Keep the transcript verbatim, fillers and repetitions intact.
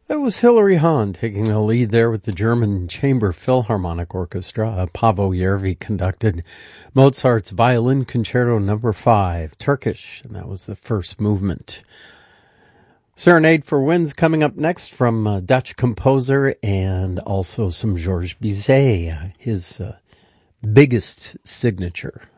That was Hilary Hahn taking the lead there with the German Chamber Philharmonic Orchestra. Uh, Paavo Järvi conducted Mozart's Violin Concerto Number Five, Turkish, and that was the first movement. Serenade for Winds coming up next from uh, Dutch composer and also some Georges Bizet, his uh, biggest signature.